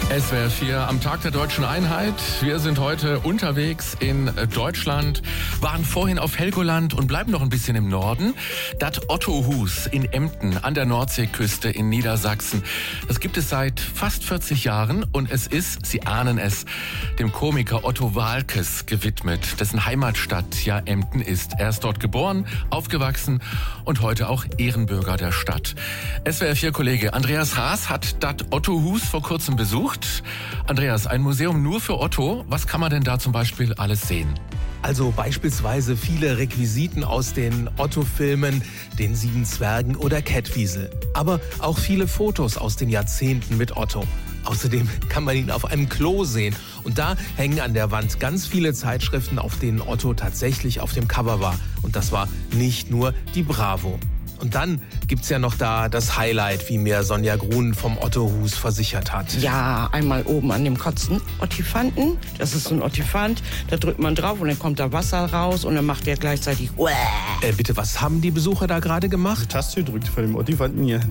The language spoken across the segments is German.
SWR 4 am Tag der Deutschen Einheit. Wir sind heute unterwegs in Deutschland, waren vorhin auf Helgoland und bleiben noch ein bisschen im Norden. Das Ottohus in Emden an der Nordseeküste in Niedersachsen. Das gibt es seit fast 40 Jahren und es ist, Sie ahnen es, dem Komiker Otto Waalkes gewidmet, dessen Heimatstadt ja Emden ist. Er ist dort geboren, aufgewachsen und heute auch Ehrenbürger der Stadt. SWR 4-Kollege Andreas Haas hat das Ottohus vor kurzem besucht. Andreas, ein Museum nur für Otto. Was kann man denn da zum Beispiel alles sehen? Also beispielsweise viele Requisiten aus den Otto-Filmen, den Sieben Zwergen oder Kettwiesel. Aber auch viele Fotos aus den Jahrzehnten mit Otto. Außerdem kann man ihn auf einem Klo sehen. Und da hängen an der Wand ganz viele Zeitschriften, auf denen Otto tatsächlich auf dem Cover war. Und das war nicht nur die Bravo. Und dann gibt's ja noch da das Highlight, wie mir Sonja Grun vom Ottohus versichert hat. Ja, einmal oben an dem Kotzen Ottifanten. Das ist so ein Ottifant. Da drückt man drauf und dann kommt da Wasser raus und dann macht der gleichzeitig Bitte, was haben die Besucher da gerade gemacht? Die Taste gedrückt von dem Ottifanten hier.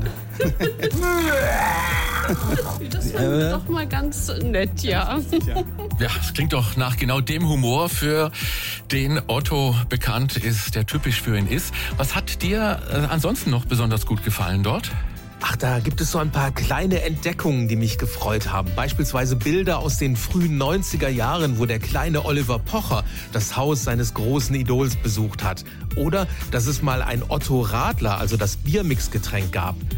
Das war doch mal ganz nett, ja. Ja, es klingt doch nach genau dem Humor, für den Otto bekannt ist, der typisch für ihn ist. Was hat dir ansonsten noch besonders gut gefallen dort? Ach, da gibt es so ein paar kleine Entdeckungen, die mich gefreut haben. Beispielsweise Bilder aus den frühen 90er Jahren, wo der kleine Oliver Pocher das Haus seines großen Idols besucht hat. Oder dass es mal ein Otto Radler, also das Biermixgetränk, gab.